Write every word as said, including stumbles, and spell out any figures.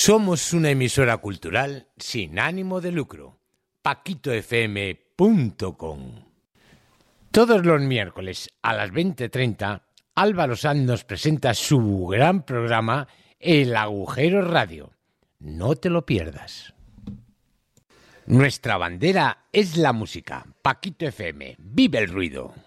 Somos una emisora cultural sin ánimo de lucro. paquito f m punto com. Todos los miércoles a las veinte treinta, Álvaro Sanz nos presenta su gran programa El Agujero Radio. No te lo pierdas. Nuestra bandera es la música. Paquito F M. ¡Vive el ruido!